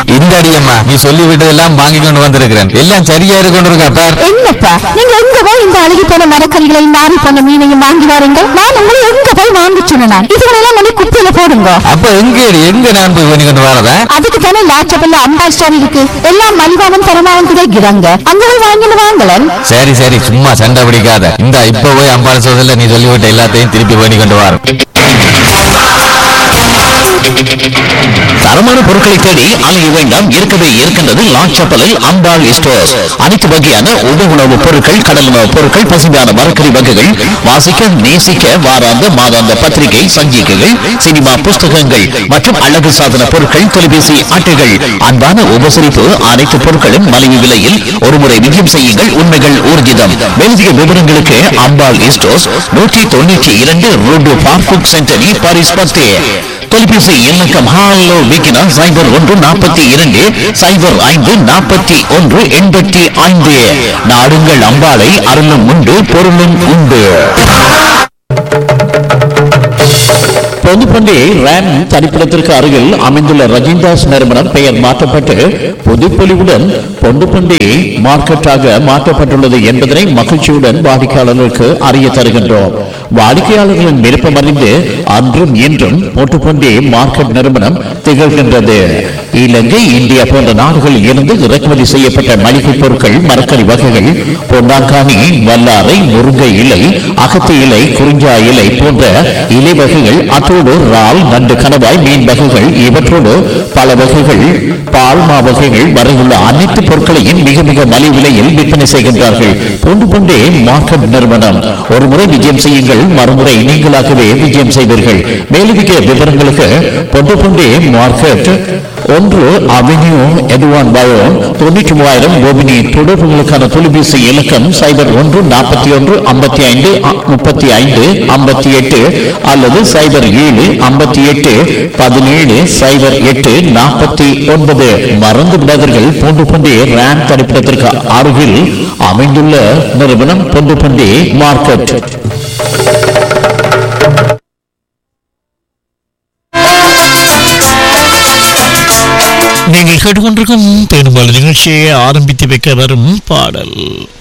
இந்த அடியம்மா நீ சொல்லி விட்டதெல்லாம் வாங்கி கொண்டு வந்திருக்கிறேன். எல்லாம் சரியா கொண்டு இருக்கா பார். என்னப்பா நீங்க எங்க போய் இந்த அழுகி போன மரக்கறிகளையும் நாரி போன மீனையும் வாங்கி வாருங்க. நான் உங்களை எங்க போய் வாங்கி சொன்னேன். இதுகளெல்லாம் கொண்டு குப்பையில போடுங்க. அப்ப எங்க நான் போய் பண்ணி கொண்டு வரதா? அதுக்கு தானே லாச்சபல்ல அம்பாள் ஸ்டோர் இருக்கு. எல்லாம் மலிவாவும் தரமாவும் கிடைக்கிறாங்க. அங்க போய் வாங்கிட்டு வாங்கலன். சரி சரி சும்மா சண்டை பிடிக்காத. இந்த இப்ப போய் அம்பாள் ஸ்டோர்ல நீ சொல்லிவிட்ட எல்லாத்தையும் திருப்பி பண்ணி கொண்டு வர. தரமான பொருட்களை தேடி அலைய வேண்டாம். இருக்கவே இருக்கின்றது லாச்சப்பலில் அம்பாள் ஸ்டோர்ஸ். அனைத்து வகையான உணவுப் பொருட்கள், கடல் உணவுப் பொருட்கள், பசுமையான மரக்கறி வகைகள், வாசிக்க நேசிக்க வாராந்த மாதாந்த பத்திரிகை, சஞ்சிகைகள், சினிமா புஸ்தகங்கள் மற்றும் அழகு சாதன பொருட்கள், தொலைபேசி அட்டைகள், அன்பான உபசரிப்பு. அனைத்து பொருட்களும் மலிவு விலையில் ஒருமுறை விஜயம் செய்யுங்கள். உண்மைகள் ஊர்ஜிதம். மேலதிக விவரங்களுக்கு அம்பாள் ஸ்டோர்ஸ் 192 ரோடு பார்க்குக் சென்டரி பாரிஸ் 10. தொலைபேசி இலக்கம் ஹாலோ விக்கினா 0142054185. நாடுங்கள் அம்பாளை. அருளும் உண்டு பொருளும் உண்டு. பொதுப்பண்டி ரேம் தனிப்பிடத்திற்கு அருகில் அமைந்துள்ள ரஜிந்தாஸ் நிறுவனம் பெயர் மாற்றப்பட்டு புதுப்பொலிவுடன் பொண்டுப்பண்டி மார்க்கெட்டாக மாற்றப்பட்டுள்ளது என்பதனை மகிழ்ச்சியுடன் வாடிக்கையாளர்களுக்கு அறிய தருகின்றோம். வாடிக்கையாளர்களின் விருப்பம் அறிந்து அன்றும் இன்றும் பொட்டுப்பண்டி மார்க்கெட் நிறுவனம் திகழ்கின்றது. இலங்கை, இந்தியா போன்ற நாடுகளில் இருந்து இறக்குமதி செய்யப்பட்ட மளிகை பொருட்கள், மரக்கறி வகைகள், பொன்னாங்கானி, வல்லாரை, முருங்கை இலை, அகத்தி இலை, குறிஞ்சா இலை போன்ற இலை வகைகள், அத்தோடு இறால், நண்டு, கணவாய், மீன் வகைகள், இவற்றோடு பல வகைகள், பால்மா வகைகள் வரையுள்ள அனைத்து பொருட்களையும் மிக மிக மலிவு விலையில் விற்பனை செய்கின்றார்கள். பொண்டுபண்டே மார்க்கெட் நிறுவனம். ஒரு முறை விஜயம் செய்யுங்கள், மறுமுறை நீங்களாகவே விஜயம் செய்வீர்கள். மேலதிக விவரங்களுக்கு பொண்டுபண்டே மார்க்கெட் 1 அவென்யூ எதுவான் பயோ 93,000 கோபினி. தொடர்புகளுக்கான தொலைபேசி இலக்கம் 01 55 35 35 அல்லது 0758170849. மறந்து விடாதீர்கள், பொண்டுபண்டி ரேம் தடுப்பிடத்திற்கு அருகில் அமைந்துள்ள நிறுவனம் பொண்டுபண்டி மார்க்கெட். நீங்கள் கேட்டுக்கொண்டிருக்கும் பெரும்பாலும் நிகழ்ச்சியை ஆரம்பித்து வைக்க வரும் பாடல்